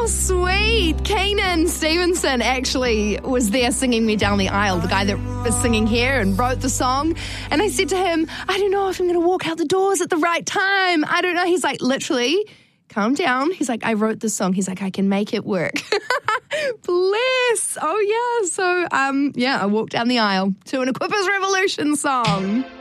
How sweet. Kanan Stevenson actually was there singing me down the aisle, the guy that was singing here and wrote the song. And I said to him, I don't know if I'm going to walk out the doors at the right time. I don't know. He's like, literally, calm down. He's like, I wrote this song. He's like, I can make it work. Bless. Oh, yeah. So, I walked down the aisle to an Equippers Revolution song.